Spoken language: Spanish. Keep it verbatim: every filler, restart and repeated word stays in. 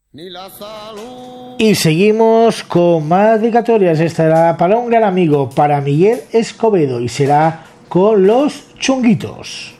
Y seguimos con más dedicatorias. Esta era para un gran amigo, para Miguel Escobedo, y será con Los Chunguitos.